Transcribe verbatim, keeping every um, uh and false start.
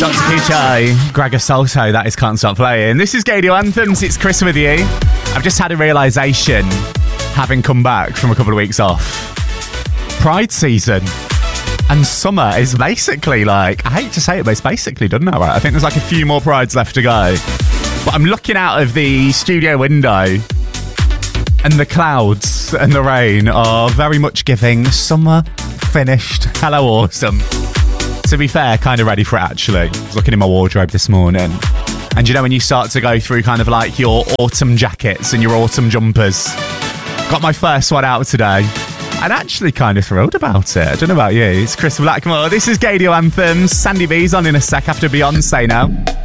Doctor Kuchai, Gregor Salto, that is Can't Stop Playing. This is Gadio Anthems, it's Chris with you. I've just had a realisation, having come back from a couple of weeks off. Pride season. And summer is basically like, I hate to say it, but it's basically done now, right? I think there's like a few more Prides left to go. But I'm looking out of the studio window and the clouds and the rain are very much giving summer finished. Hello, autumn. To be fair, kind of ready for it, actually. I was looking in my wardrobe this morning. And you know when you start to go through kind of like your autumn jackets and your autumn jumpers? Got my first one out today. And actually kind of thrilled about it. I don't know about you. It's Chris Blackmore. This is Gadio Anthems. Sandy B's on in a sec after Beyonce now.